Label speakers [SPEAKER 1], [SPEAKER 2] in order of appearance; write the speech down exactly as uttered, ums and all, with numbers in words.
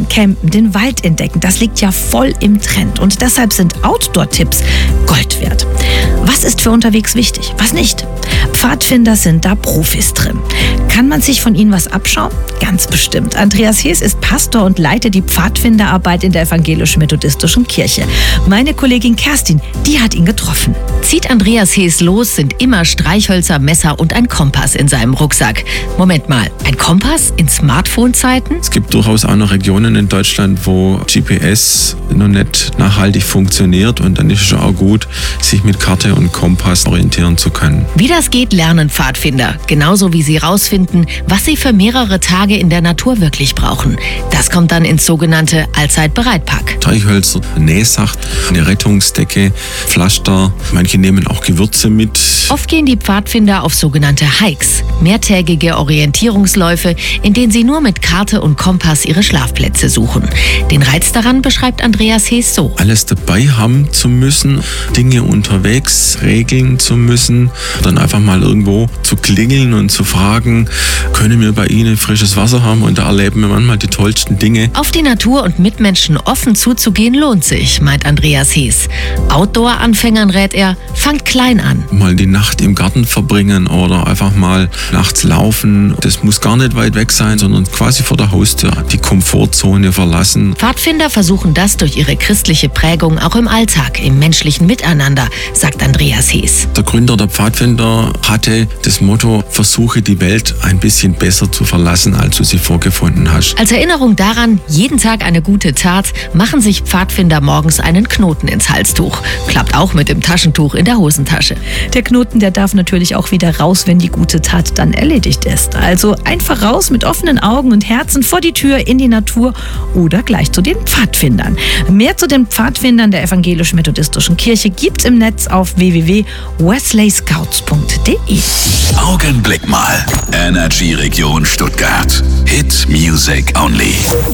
[SPEAKER 1] Campen, den Wald entdecken, das liegt ja voll im Trend. Und deshalb sind Outdoor-Tipps Gold wert. Was ist für unterwegs wichtig, was nicht? Pfadfinder sind da Profis drin. Kann man sich von ihnen was abschauen? Ganz bestimmt. Andreas Hees ist Pastor und leitet die Pfadfinderarbeit in der evangelisch-methodistischen Kirche. Meine Kollegin Kerstin, die hat ihn getroffen.
[SPEAKER 2] Zieht Andreas Hees los, sind immer Streichhölzer, Messer und ein Kompass in seinem Rucksack. Moment mal, ein Kompass in Smartphone-Zeiten?
[SPEAKER 3] Es gibt durchaus auch noch Regionen in Deutschland, wo G P S noch nicht nachhaltig funktioniert, und dann ist es auch gut, sich mit Karte und Kompass orientieren zu können.
[SPEAKER 2] Wie das geht, lernen Pfadfinder. Genauso wie sie rausfinden, was sie für mehrere Tage in der Natur wirklich brauchen. Das kommt dann ins sogenannte Allzeitbereitpack.
[SPEAKER 3] Streichhölzer, Nähsacht, eine Rettungsdecke, Pflaster. Manche nehmen auch Gewürze mit.
[SPEAKER 2] Oft gehen die Pfadfinder auf sogenannte Hikes, mehrtägige Orientierungsläufe, in denen sie nur mit Karte und Kompass ihre Schlafplätze suchen. Den Reiz daran beschreibt Andreas Hees so.
[SPEAKER 3] Alles dabei haben zu müssen, Dinge unterwegs regeln zu müssen, dann einfach mal irgendwo zu klingeln und zu fragen, können wir bei Ihnen frisches Wasser haben? Und da erleben wir manchmal die tollsten Dinge.
[SPEAKER 2] Auf die Natur und Mitmenschen offen zuzugehen lohnt sich, meint Andreas Hees. Outdoor-Anfängern rät er, fangt klein an.
[SPEAKER 3] Mal die Nacht im Garten verbringen oder einfach mal nachts laufen. Das muss gar nicht weit weg sein, sondern quasi vor der Haustür die Komfortzone verlassen.
[SPEAKER 2] Pfadfinder versuchen das durch ihre christliche Prägung auch im Alltag, im menschlichen Miteinander, sagt Andreas Hees.
[SPEAKER 3] Der Gründer der Pfadfinder hatte das Motto, versuche die Welt ein bisschen besser zu verlassen, als du sie vorgefunden hast.
[SPEAKER 2] Als Erinnerung daran, jeden Tag eine gute Tat, machen sich Pfadfinder morgens einen Knoten ins Halstuch. Klappt auch mit dem Taschentuch in der Hosentasche.
[SPEAKER 1] Der Knoten, der darf natürlich auch wieder raus, wenn die gute Tat dann erledigt ist. Also einfach raus mit offenen Augen und Herzen vor die Tür in die Natur oder gleich zu den Pfadfindern. Mehr zu den Pfadfindern der evangelisch-methodistischen Kirche gibt's im Netz auf w w w punkt wesley scouts punkt d e.
[SPEAKER 4] Augenblick mal. Energy Region Stuttgart. Hit Music Only.